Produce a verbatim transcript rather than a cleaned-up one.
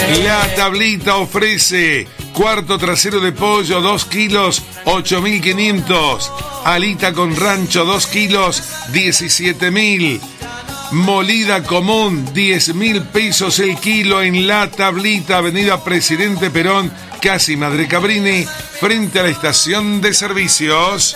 La Tablita ofrece cuarto trasero de pollo, dos kilos, ocho mil quinientos. Alita con rancho, dos kilos, diecisiete mil. Molida común, diez mil pesos el kilo en La Tablita, avenida Presidente Perón, casi Madre Cabrini, frente a la estación de servicios.